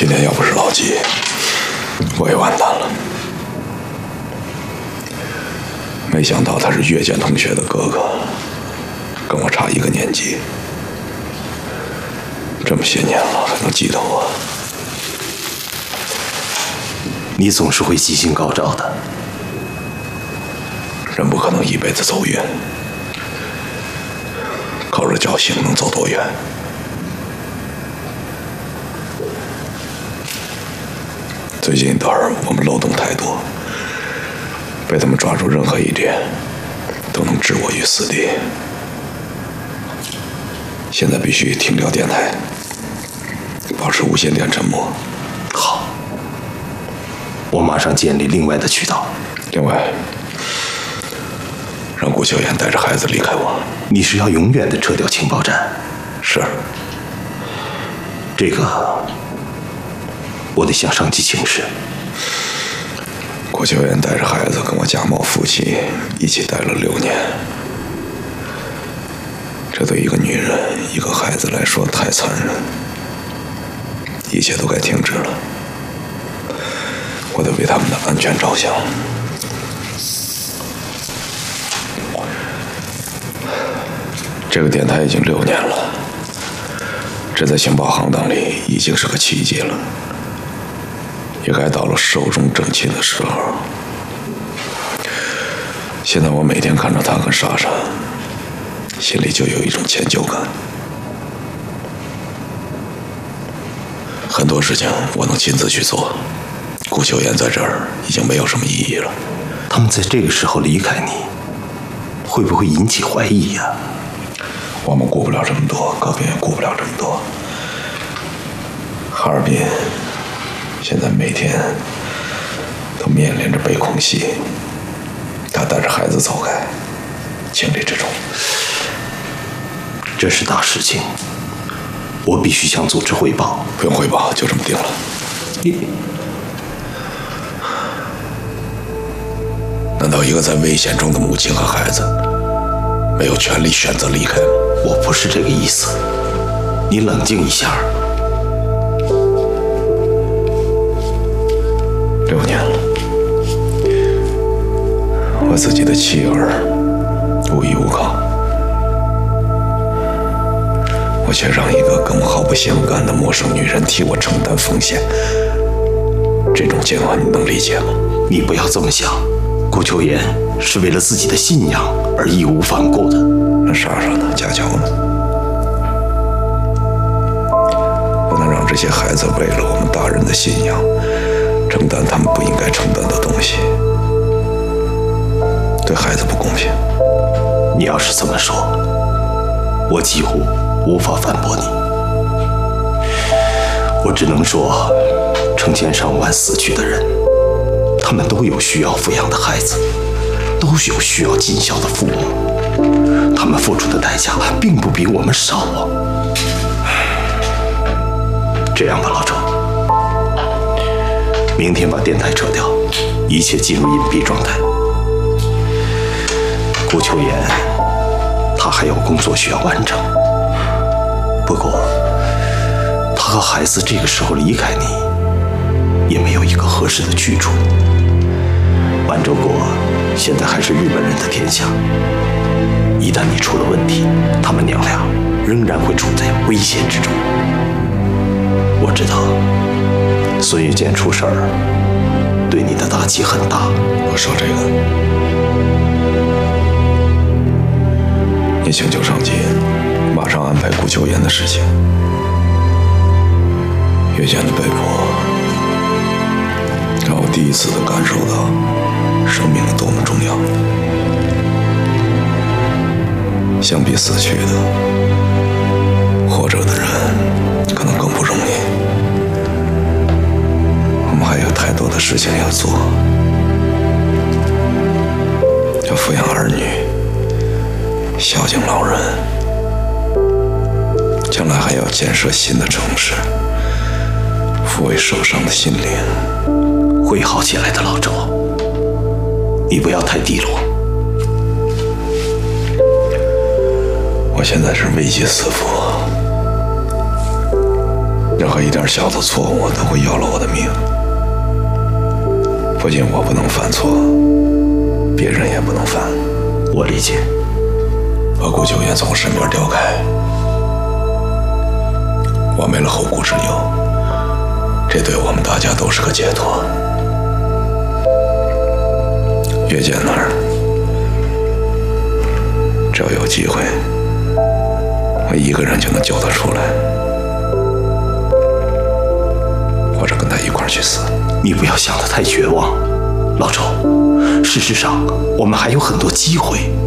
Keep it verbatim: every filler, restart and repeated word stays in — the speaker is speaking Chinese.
今天要不是老纪，我也完蛋了。没想到他是岳剑同学的哥哥，跟我差一个年纪，这么些年了还能记得我。 你总是会记性高照的。 人不可能一辈子走运，靠着侥幸能走多远？最近一段我们漏洞太多，被他们抓住任何一点，都能置我于死地。现在必须停掉电台，保持无线电沉默。 好，我马上建立另外的渠道。 另外，让顾秋妍带着孩子离开我。 你是要永远的撤掉情报站？ 是。 这个，我得向上级请示。 顾秋妍带着孩子跟我假冒夫妻，一起待了六年。这对一个女人、一个孩子来说太残忍，一切都该停止了。我得为他们的安全着想。这个电台已经六年了，这在情报行当里已经是个奇迹了，也该到了寿终正寝的时候。现在我每天看着他跟莎莎，心里就有一种歉疚感。很多事情我能亲自去做，顾秋妍在这儿已经没有什么意义了。 他们在这个时候离开你，会不会引起怀疑呀？ 我们顾不了这么多，隔壁也顾不了这么多。哈尔滨现在每天都面临着被恐袭，他带着孩子走开，情理之中。 这是大事情，我必须向组织汇报。 不用汇报，就这么定了。 你难道一个在危险中的母亲和孩子没有权利选择离开吗？ 我不是这个意思，你冷静一下。 六年了，我自己的妻儿无依无靠，我却让一个跟我毫不相干的陌生女人替我承担风险，这种煎熬你能理解吗？ 你不要这么想，顾秋妍是为了自己的信仰而义无反顾的。 那莎莎呢？佳乔呢？不能让这些孩子为了我们大人的信仰承担他们不应该承担的东西，对孩子不公平。 你要是这么说，我几乎无法反驳你。我只能说，成千上万死去的人，他们都有需要抚养的孩子，都有需要尽孝的父母，他们付出的代价并不比我们少啊。这样吧，老周，明天把电台撤掉，一切进入隐蔽状态。顾秋妍，她还有工作需要完成。不过，她和孩子这个时候离开你，也没有一个合适的去处。万州国现在还是日本人的天下，一旦你出了问题，他们娘俩仍然会处在危险之中。我知道孙玉建出事儿，对你的打击很大。 我说这个，你请求上级马上安排顾秋妍的事情。岳剑的被捕，让我第一次的感受到生命有多么重要。相比死去的，活着的人可能更不容易。我们还有太多的事情要做，要抚养儿女，孝敬老人，将来还要建设新的城市，抚慰受伤的心灵。 会好起来的，老周，你不要太低落。 我现在是危机四伏， 任何一点小的错误都会要了我的命。不仅我不能犯错，别人也不能犯。 我理解。 把顾九言从我身边调开，我没了后顾之忧，这对我们大家都是个解脱。岳剑那儿，只要有机会，我一个人就能救他出来，或者跟他一块儿去死。 你不要想得太绝望，老周。事实上，我们还有很多机会。